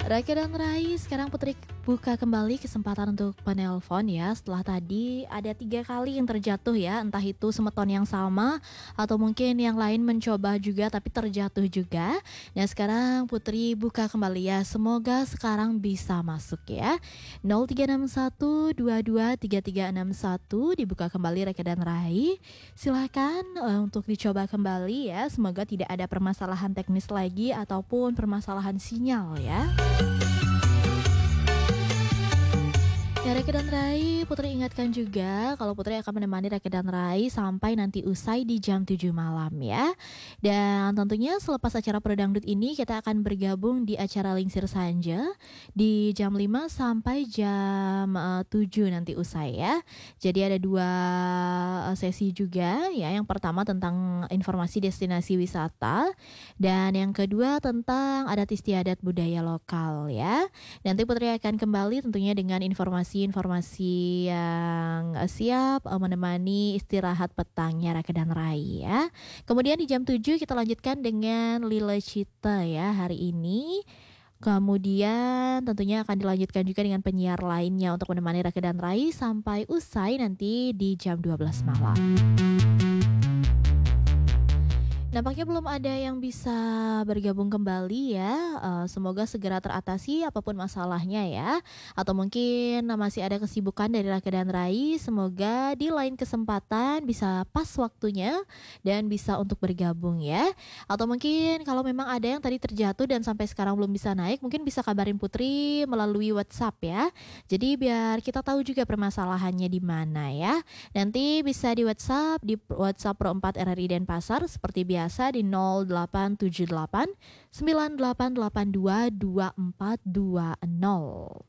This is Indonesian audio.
Raka dan Rai, sekarang Putri buka kembali kesempatan untuk penelpon ya. Setelah tadi ada 3 kali yang terjatuh ya, entah itu semeton yang sama atau mungkin yang lain mencoba juga tapi terjatuh juga. Nah sekarang Putri buka kembali ya, semoga sekarang bisa masuk ya. 0361223361 dibuka kembali Raka dan Rai. Silahkan untuk dicoba kembali ya, semoga tidak ada permasalahan teknis lagi ataupun permasalahan sinyal ya. Ya Raka dan Rai, Putri ingatkan juga kalau Putri akan menemani Raka dan Rai sampai nanti usai di jam 7 malam ya. Dan tentunya selepas acara Prodangdut ini kita akan bergabung di acara Lingsir Sanja di jam 5 sampai jam 7 nanti usai ya. Jadi ada 2 sesi juga ya. Yang pertama tentang informasi destinasi wisata dan yang kedua tentang adat istiadat budaya lokal ya. Nanti Putri akan kembali tentunya dengan informasi yang siap menemani istirahat petangnya Raka dan Rai ya. Kemudian di jam 7 kita lanjutkan dengan Lila Cita ya hari ini. Kemudian tentunya akan dilanjutkan juga dengan penyiar lainnya untuk menemani Raka dan Rai sampai usai nanti di jam 12 malam. Nampaknya belum ada yang bisa bergabung kembali ya. Semoga segera teratasi apapun masalahnya ya. Atau mungkin masih ada kesibukan dari Raka dan Rai. Semoga di lain kesempatan bisa pas waktunya dan bisa untuk bergabung ya. Atau mungkin kalau memang ada yang tadi terjatuh dan sampai sekarang belum bisa naik, mungkin bisa kabarin Putri melalui WhatsApp ya. Jadi biar kita tahu juga permasalahannya di mana ya. Nanti bisa di WhatsApp Pro 4 RRI Denpasar seperti biasa di 0878 9882 2420.